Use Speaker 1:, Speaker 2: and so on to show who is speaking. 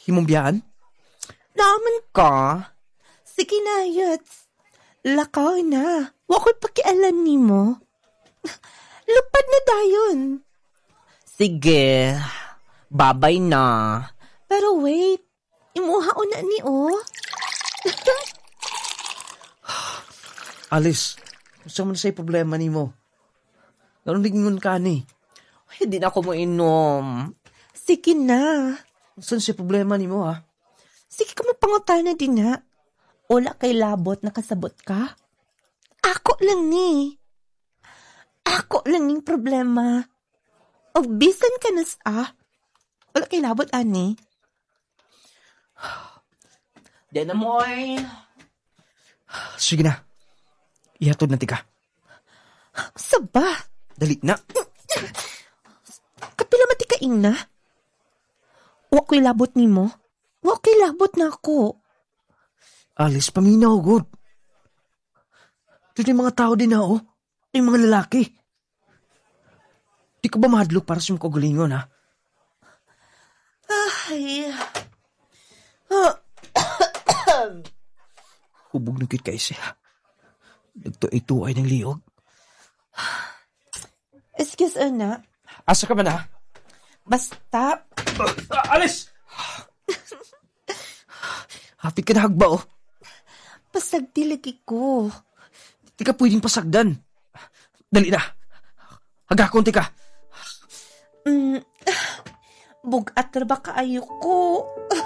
Speaker 1: Himong biyan?
Speaker 2: Naman ka? Sige na, Yots. Lakaw na. Wako'y pakialam ni mo. Lupad na dayon.
Speaker 1: Sige. Babay na.
Speaker 2: Pero wait. Imuha na ni
Speaker 1: Alice, gusto mo na sa'y problema ni mo. Ganun lingon ka ni. Hindi na ako mo inom.
Speaker 2: Sige na.
Speaker 1: Saan siya problema ni mo, ha?
Speaker 2: Sige ka mapangutana din na. Wala kay labot na kasabot ka? Ako lang ni. Ako lang yung problema. O bisan ka nas wala kay labot ani.
Speaker 1: Di na mo ay. Sige na. Ihatod na tika.
Speaker 2: Saba?
Speaker 1: Dali na.
Speaker 2: Kapila matikain na? Wako'y labot ni mo? Wako'y labot na ako.
Speaker 1: Alice, paminaw, good. Ito yung mga tao din na, oh. Yung mga lalaki. Di ka ba mahadlok para sa mga kagalingon, ha?
Speaker 2: Ay.
Speaker 1: Hubog ng kit kayo siya. Nagtuay-tuay ng liog.
Speaker 2: Excuse, anak.
Speaker 1: Asa ka man, ha?
Speaker 2: Basta.
Speaker 1: Alice! Hapit ka na hagba, oh.
Speaker 2: Pasagdilagi ko.
Speaker 1: Di ka pwedeng pasagdan. Dali na. Hagakon, tika.
Speaker 2: Bugat na ba kaayo ko?